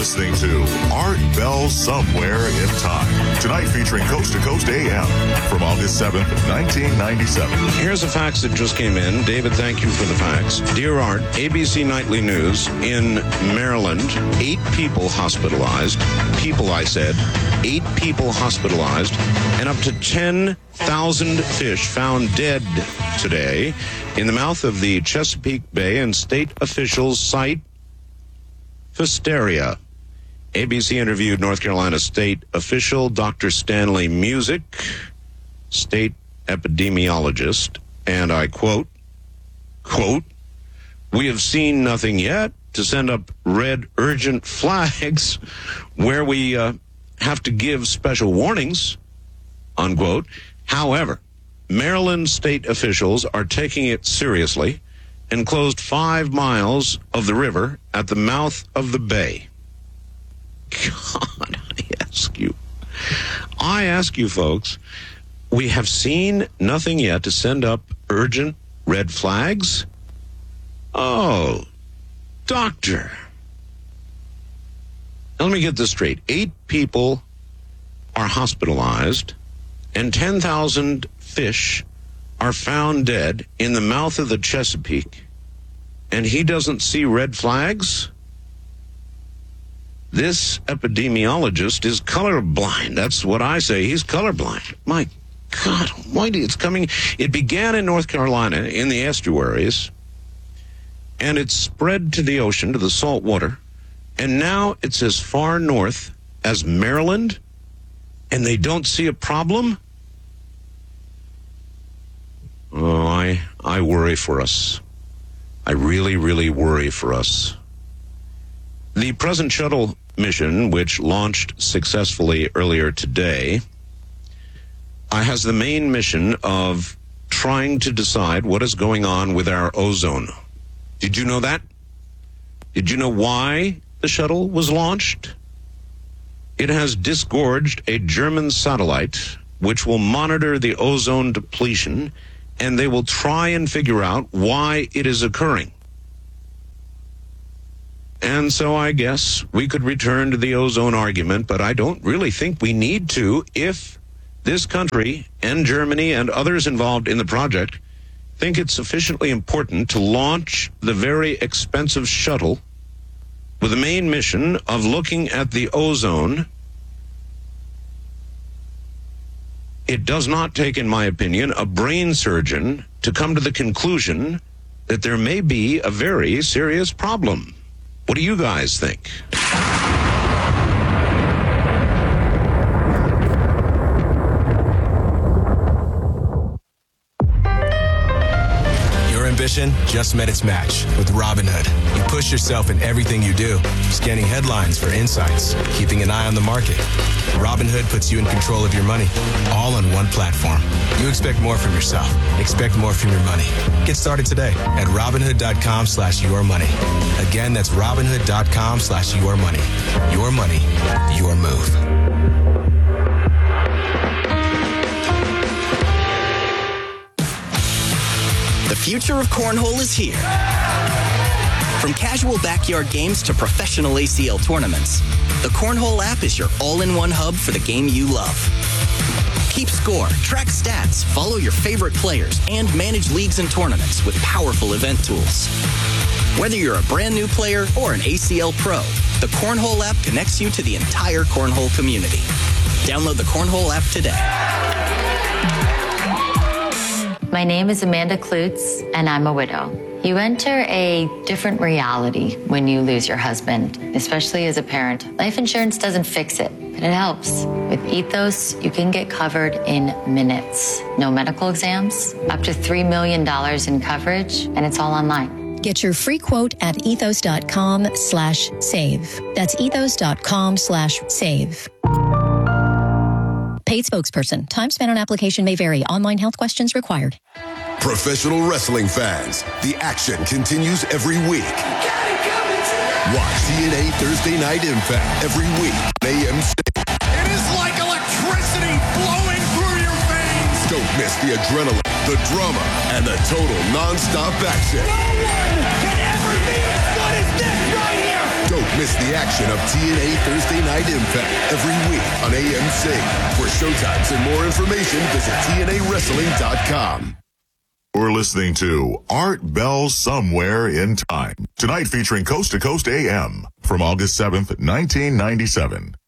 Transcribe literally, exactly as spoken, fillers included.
listening to Art Bell Somewhere in Time. Tonight featuring Coast to Coast A M from August seventh, nineteen ninety-seven. Here's a fax that just came in. David, thank you for the fax. Dear Art, A B C Nightly News. In Maryland, eight people hospitalized. People, I said. Eight people hospitalized. And up to ten thousand fish found dead today in the mouth of the Chesapeake Bay, and state officials cite Pfiesteria. A B C interviewed North Carolina state official Doctor Stanley Musick, state epidemiologist, and I quote, quote, "We have seen nothing yet to send up red urgent flags where we uh, have to give special warnings," unquote. However, Maryland state officials are taking it seriously and closed five miles of the river at the mouth of the bay. God, I ask you, I ask you folks, we have seen nothing yet to send up urgent red flags? Oh, doctor. Now, let me get this straight. Eight people are hospitalized and ten thousand fish are found dead in the mouth of the Chesapeake, and he doesn't see red flags? This epidemiologist is colorblind. That's what I say. He's colorblind. My God almighty, it's coming. It began in North Carolina in the estuaries, and it's spread to the ocean, to the salt water, and now it's as far north as Maryland, and they don't see a problem? Oh, I, I worry for us. I really, really worry for us. The present shuttle mission, which launched successfully earlier today, uh, has the main mission of trying to decide what is going on with our ozone. Did you know that? Did you know why the shuttle was launched? It has disgorged a German satellite which will monitor the ozone depletion, and they will try and figure out why it is occurring. And so I guess we could return to the ozone argument, but I don't really think we need to if this country and Germany and others involved in the project think it's sufficiently important to launch the very expensive shuttle with the main mission of looking at the ozone. It does not take, in my opinion, a brain surgeon to come to the conclusion that there may be a very serious problem. What do you guys think? Your ambition just met its match with Robinhood. You push yourself in everything you do, scanning headlines for insights, keeping an eye on the market. Robinhood puts you in control of your money, all on one platform. You expect more from yourself. Expect more from your money. Get started today at Robinhood.com slash your money. Again, that's Robinhood.com slash your money. Your money, your move. The future of cornhole is here. From casual backyard games to professional A C L tournaments, the Cornhole app is your all-in-one hub for the game you love. Keep score, track stats, follow your favorite players, and manage leagues and tournaments with powerful event tools. Whether you're a brand new player or an A C L pro, the Cornhole app connects you to the entire cornhole community. Download the Cornhole app today. My name is Amanda Klutz, and I'm a widow. You enter a different reality when you lose your husband, especially as a parent. Life insurance doesn't fix it, but it helps. With Ethos, you can get covered in minutes. No medical exams, up to three million dollars in coverage, and it's all online. Get your free quote at ethos.com slash save. That's ethos.com slash save. Paid spokesperson. Time spent on application may vary. Online health questions required. Professional wrestling fans, the action continues every week. Watch T N A Thursday Night Impact every week. A M C. It is like electricity flowing through your veins. Don't miss the adrenaline, the drama, and the total non-stop action. No one can ever be as good as this right here. Don't miss the action of T N A Thursday Night Impact every week on A M C. For showtimes and more information, visit T N A wrestling dot com. We're listening to Art Bell Somewhere in Time. Tonight featuring Coast to Coast A M from August seventh, nineteen ninety-seven.